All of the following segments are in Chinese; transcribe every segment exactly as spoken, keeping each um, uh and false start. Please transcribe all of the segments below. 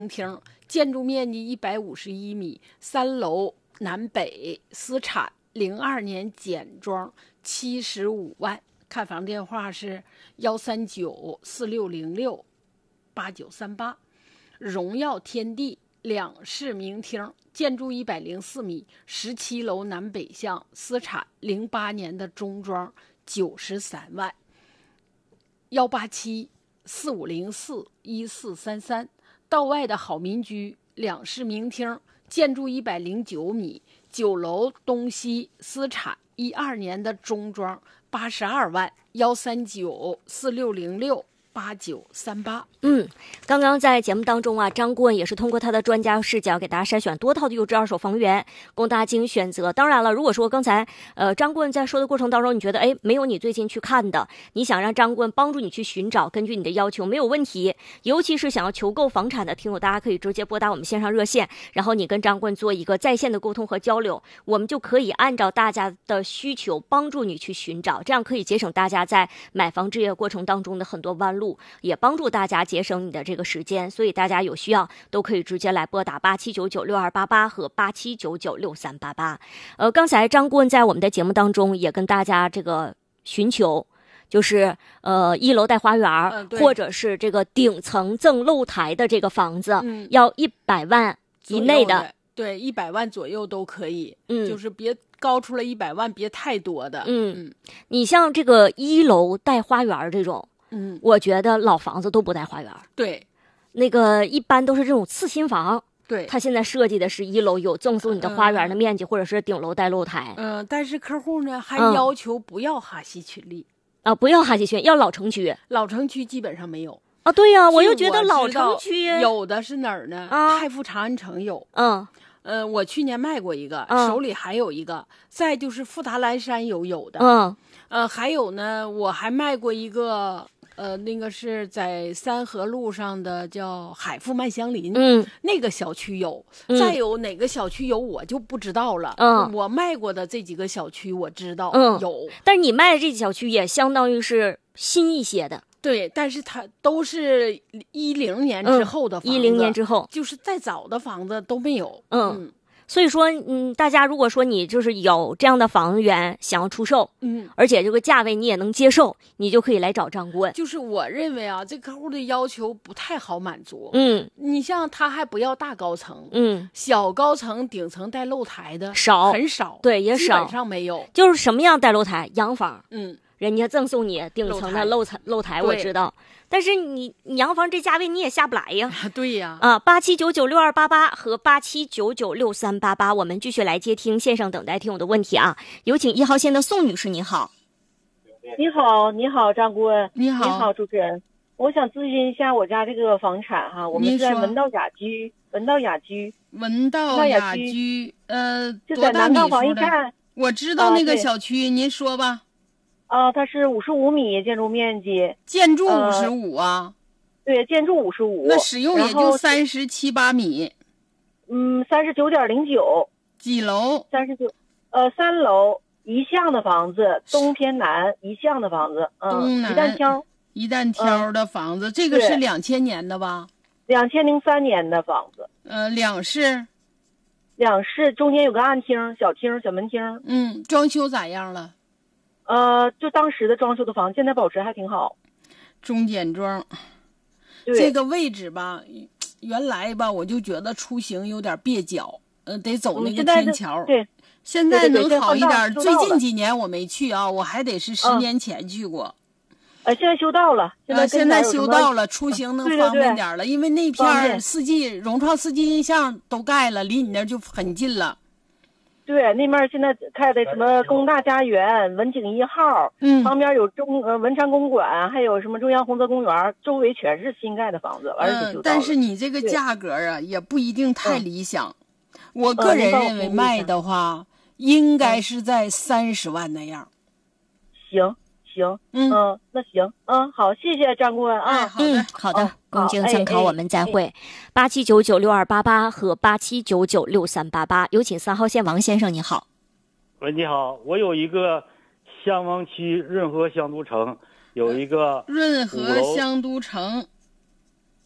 厅，建筑面积一百五十一米，三楼南北，私产，零二年简装，七十五万。看房电话是幺三九四六零六八九三八。荣耀天地两室明厅，建筑一百零四米，十七楼南北向，私产，零八年的中装，九十三万。幺八七四五零四一四三三。道外的好民居两室明厅，建筑一百零九米，九楼东西，私产，一二年的中装，八十二万。幺三九四六零六八九三八。 嗯，刚刚在节目当中啊，张顾问也是通过他的专家视角给大家筛选多套的优质二手房源，供大家进行选择。当然了，如果说刚才呃张顾问在说的过程当中，你觉得哎没有你最近去看的，你想让张顾问帮助你去寻找，根据你的要求没有问题。尤其是想要求购房产的听友，大家可以直接拨打我们线上热线，然后你跟张顾问做一个在线的沟通和交流，我们就可以按照大家的需求帮助你去寻找，这样可以节省大家在买房置业过程当中的很多弯路，也帮助大家节省你的这个时间。所以大家有需要都可以直接来拨打八七九九六二八八和八七九九六三八八。呃，刚才张顾问在我们的节目当中也跟大家这个寻求，就是呃一楼带花园、嗯、或者是这个顶层赠露台的这个房子，嗯、要一百万以内的。 的对，一百万左右都可以，嗯，就是别高出了一百万，别太多的。 嗯，嗯你像这个一楼带花园这种。 嗯， 我觉得老房子都不带花园。 对， 那个一般都是这种次新房。 对， 他现在设计的是一楼有赠送你的花园的面积，嗯、或者是顶楼带露台。 嗯，但是客户呢还要求不要哈西群力、 嗯、啊，不要哈西群，要老城区。 老城区基本上没有啊。对呀、啊，我又觉得老城区有的是哪儿呢？啊，太傅长安城有。 嗯。 呃，我去年卖过一个， 嗯、 手里还有一个。再就是富达蓝山有有的。 嗯。 呃，还有呢，我还卖过一个。呃，那个是在三河路上的叫海富麦香林， 嗯， 那个小区有、 嗯， 再有哪个小区有我就不知道了。 嗯， 我卖过的这几个小区我知道、 嗯、 有， 但是你卖的这几小区也相当于是新一些的。 对，但是它都是一零年之后的房子， 一、嗯、零年之后， 就是再早的房子都没有。 嗯。嗯所以说，嗯，大家如果说你就是有这样的房源想要出售， 嗯， 而且这个价位你也能接受，你就可以来找张顾问。 就是我认为啊，这客户的要求不太好满足。 嗯， 你像他还不要大高层， 嗯， 小高层顶层带露台的少， 很少， 对，也少， 基本上没有。 就是什么样带露台？洋房， 嗯， 人家赠送你顶层的露台，露台我知道。但是你你洋房这价位你也下不来呀。 对呀。 啊，八七九九六二八八和八七九九六三八八，我们继续来接听线上等待听友的问题啊。有请一号线的宋女士，你好。 你好，你好，张顾问。 你好， 你好，主持人。我想咨询一下我家这个房产哈，我们是在文道雅居，文道雅居， 文道雅居，呃， 就在南岗房一站。 我知道那个小区，您说吧。 啊、呃，它是五十五米建筑面积， 建筑五十五啊、 呃？对，建筑五十五， 那使用也就三十七八米， 嗯，三十九点零九， 几楼？ 三十九，呃，三楼一巷的房子，东偏南一巷的房子，嗯， 东南一担挑， 一担挑的房子，嗯、这个是两千年的吧？ 两千零三年的房子， 呃，两室， 两室中间有个暗厅、小厅、小门厅， 嗯，装修咋样了？ 呃，就当时的装修的房，现在保持还挺好。 中简装，这个位置吧，原来吧我就觉得出行有点蹩脚，呃，得走那个天桥。 嗯、对， 现在能好一点。 对对对， 最近几年我没去啊，我还得是十年前去过。 呃，现在修到了，现在、 呃、现在修到了，出行能方便点了， 对对对， 因为那片四季融创四季印象都盖了，离你那就很近了。 对，那面现在开的什么工大家园、文景一号， 嗯， 旁边有中呃文昌公馆，还有什么中央红色公园，周围全是新盖的房子，而且就、 嗯、但是你这个价格啊，也不一定太理想。嗯、我个人认为卖的话，嗯、应该是在三十万那样。 行行， 嗯嗯，那行，嗯，好，谢谢张顾问啊， 哎、好的、 嗯、好的，恭敬参考， 哎、 我们再会。八七九九六二八八和八七九九六三八八，有请三号线王先生，你好。 喂，你好，我有一个襄王区润和香都城，有一个润和香都城，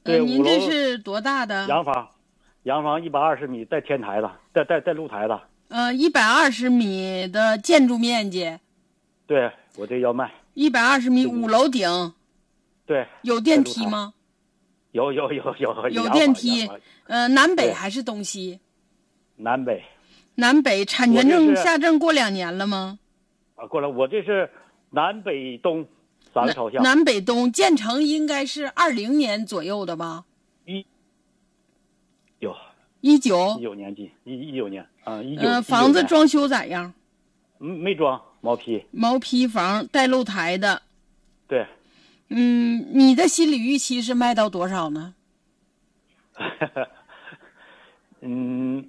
对， 呃、您五楼这是多大的？ 洋房，洋房一百二十米，带天台的，带带带露台的。 呃，一百二十米的建筑面积。 对，我这要卖。 一百二十米，五楼顶。 对。 有电梯吗？ 有有有有有电梯。呃，南北还是东西？ 南北。 南北产权证下证过两年了吗？ 啊，过了，我这是南北东三个朝向。 南北东建成应该是二零年左右的吧？ 一有。 一九。 一九年进一一九年啊，一九。 呃，房子装修咋样？ 嗯，没装，毛坯。 毛坯房带露台的。 对。 嗯，你的心理预期是卖到多少呢？ 嗯。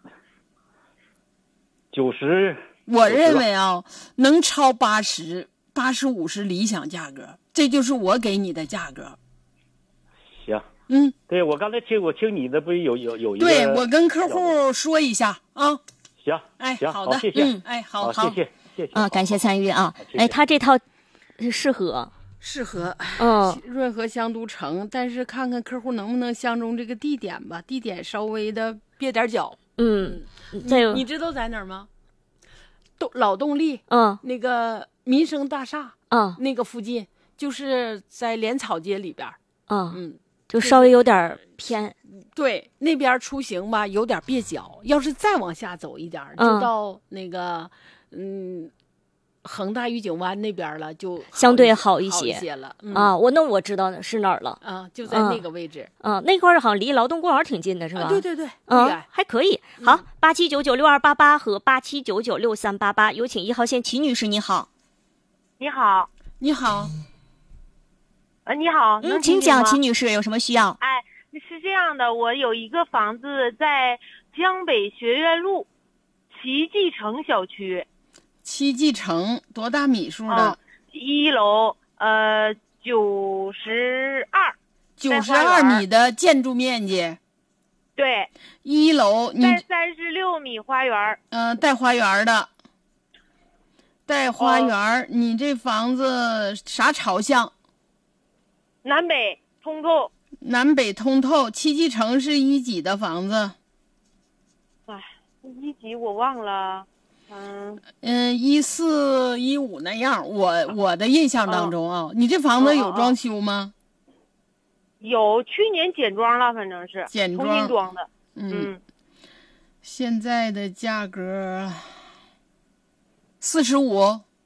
九十， 我认为啊，能超八十，八十五是理想价格，这就是我给你的价格。 行， 嗯， 对我刚才听我听你的不是有有有一个， 对我跟客户说一下啊。 行， 哎， 行， 好的， 谢谢， 嗯，哎，好， 好，谢谢，谢谢啊，感谢参与啊，哎，他这套适合。 适合， 嗯， 润和香都城，但是看看客户能不能相中这个地点吧，地点稍微的别点脚。 嗯， 这你知道在哪儿吗？动老动力， 嗯， 那个民生大厦， 嗯， 那个附近就是在莲草街里边， 嗯嗯， 就稍微有点偏。 对，那边出行吧有点蹩脚，要是再往下走一点，就到那个嗯。恒大御景湾那边了，就相对好一些些了、嗯、 啊。我那我知道是哪儿了啊，就在那个位置。 嗯、啊，那块儿好像离劳动公园挺近的，是吧？ 啊、对对对， 嗯，还可以。好，八七九九六二八八和八七九九六三八八，有请一号线齐女士，你好。 你好， 你好， 呃，你好， 嗯，请讲，齐女士有什么需要？ 哎，是这样的，我有一个房子在江北学院路奇迹城小区。 七季城多大米数的？ 嗯、一楼，呃，九十二， 九十二米的建筑面积。 对， 一楼你带三十六米花园。 嗯、呃，带花园的，带花园、哦。你这房子啥朝向？ 南北通透。 南北通透。七季城是一几的房子？ 哎，一级我忘了。嗯嗯，一四一五那样，我我的印象当中啊，哦、你这房子有装修吗？ 有，去年简装了，反正是简装， 重新装的。 嗯，嗯现在的价格四十五。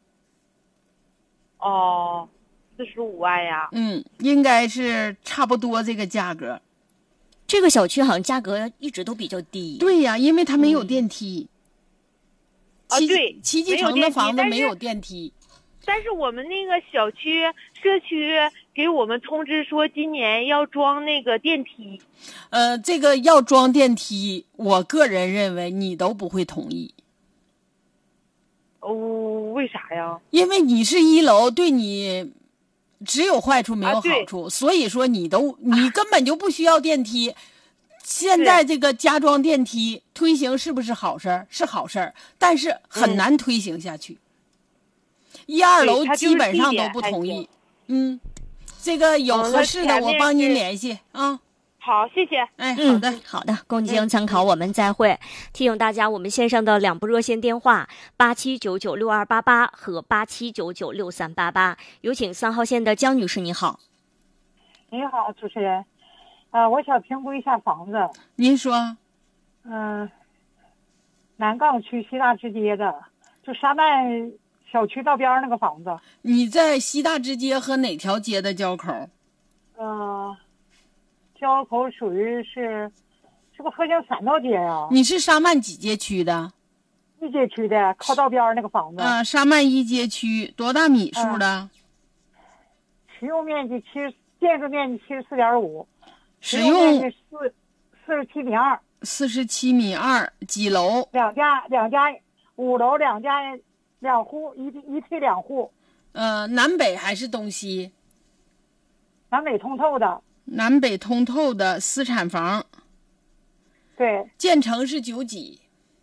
哦，四十五万呀。 嗯，应该是差不多这个价格。 这个小区好像价格一直都比较低。 对呀，因为它没有电梯。 嗯啊，对， 七季城的房子没有电梯， 但是我们那个小区社区给我们通知说今年要装那个电梯。 呃，这个要装电梯，我个人认为你都不会同意。 哦，为啥呀？ 因为你是一楼，对你只有坏处没有好处， 啊、 所以说你都你根本就不需要电梯。现在这个加装电梯推行是不是好事儿？是好事儿，但是很难推行下去。嗯、一二楼基本上都不同意。嗯，这个有合适的，我帮您联系啊。 好，谢谢。 哎，好的， 嗯、好的，供您参考。我们再会。提醒大家，我们线上的两部热线电话八七九九六二八八和八七九九六三八八，有请三号线的江女士，你好。 你好，主持人。啊、呃，我想评估一下房子。 您说。 嗯、呃，南岗区西大直街的，就沙曼小区道边那个房子。 你在西大直街和哪条街的交口？ 呃，交口属于是，是不是河江三道街呀？ 你是沙曼几街区的？ 一街区的，靠道边那个房子。 啊、呃，沙曼一街区，多大米数的？ 呃、使用面积七十，建筑面积七十四点五。 使用四四十七米二， 四十七米二，几楼？ 两家两家五楼，两家两户，一一梯两户。 呃，南北还是东西？ 南北通透的。 南北通透的私产房。 对。 建成是九几？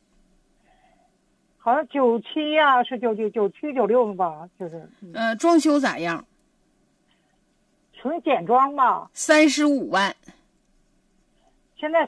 好像九七呀，是九九九七九六吧，就是。 呃，装修咋样？ 属于简装吧？ 三十五万。 现在